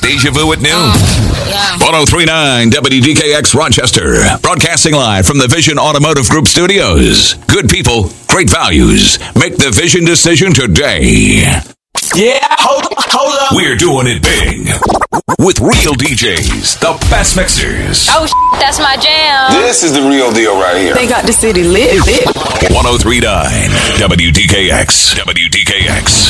Deja Vu at noon. 1039 WDKX Rochester. Broadcasting live from the Vision Automotive Group studios. Good people, great values. Make the Vision decision today. Yeah, hold up. We're doing it big. With real DJs, the best mixers. Oh, that's my jam. This is the real deal right here. They got the city lit. 1039 WDKX. WDKX.